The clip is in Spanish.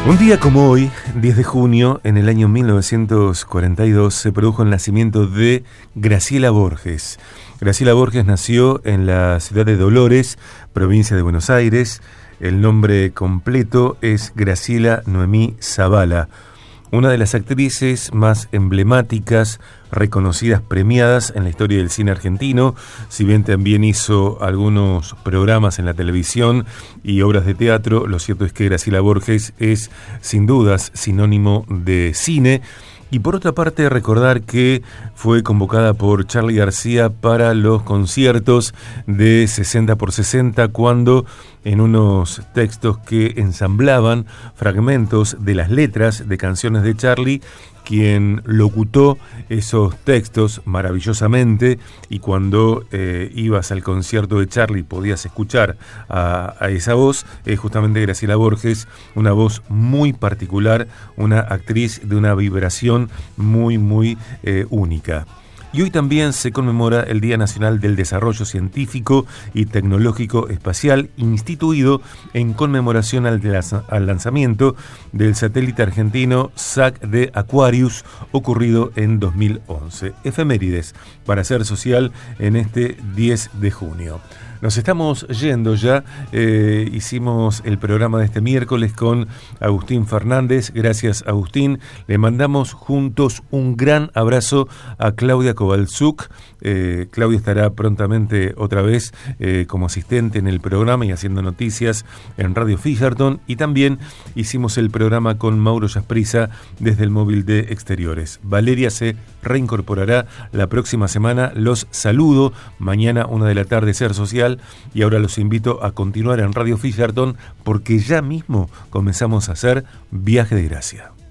Un día como hoy, 10 de junio, en el año 1942, se produjo el nacimiento de Graciela Borges. Graciela Borges nació en la ciudad de Dolores, provincia de Buenos Aires. El nombre completo es Graciela Noemí Zavala, una de las actrices más emblemáticas, reconocidas, premiadas en la historia del cine argentino. Si bien también hizo algunos programas en la televisión y obras de teatro, lo cierto es que Graciela Borges es sin dudas sinónimo de cine. Y por otra parte, recordar que fue convocada por Charly García para los conciertos de 60 por 60, cuando en unos textos que ensamblaban fragmentos de las letras de canciones de Charly, quien locutó esos textos maravillosamente, y cuando ibas al concierto de Charly podías escuchar a esa voz, es justamente Graciela Borges, una voz muy particular, una actriz de una vibración muy única. Y hoy también se conmemora el Día Nacional del Desarrollo Científico y Tecnológico Espacial, instituido en conmemoración al lanzamiento del satélite argentino SAC de Aquarius, ocurrido en 2011. Efemérides para Ser Social en este 10 de junio. Nos estamos yendo ya, hicimos el programa de este miércoles con Agustín Fernández. Gracias, Agustín. Le mandamos juntos un gran abrazo a Claudia Kovalchuk. Claudia estará prontamente otra vez como asistente en el programa y haciendo noticias en Radio Fisherton. Y también hicimos el programa con Mauro Yasprisa desde el móvil de Exteriores. Valeria se reincorporará la próxima semana. Los saludo. Mañana 1 de la tarde, Ser Social. Y ahora los invito a continuar en Radio Fisherton, porque ya mismo comenzamos a hacer Viaje de Gracia.